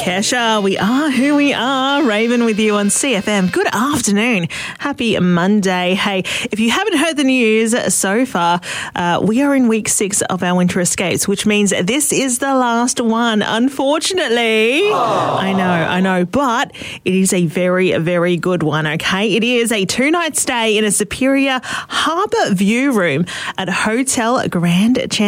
Kesha, we are who we are. Raven with you on CFM. Good afternoon. Happy Monday. Hey, if you haven't heard the news so far, we are in week 6 of our winter escapes, which means this is the last one, unfortunately. Aww. I know, but it is a very, very good one, okay? It is a 2-night stay in a Superior Harbour View room at Hotel Grand